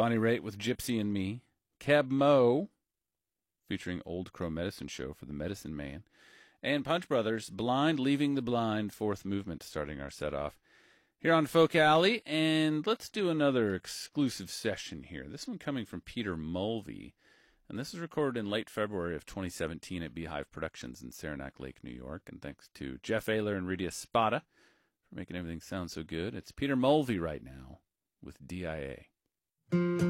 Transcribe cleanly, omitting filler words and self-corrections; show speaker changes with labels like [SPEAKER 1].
[SPEAKER 1] Bonnie Raitt with Gypsy and Me. Cab Mo, featuring Old Crow Medicine Show for the Medicine Man. And Punch Brothers, Blind Leaving the Blind, fourth movement, starting our set off here on Folk Alley. And let's do another exclusive session here. This one coming from Peter Mulvey. And this is recorded in late February of 2017 at Beehive Productions in Saranac Lake, New York. And thanks to Jeff Ayler and Rydia Spada for making everything sound so good. It's Peter Mulvey right now with DIA.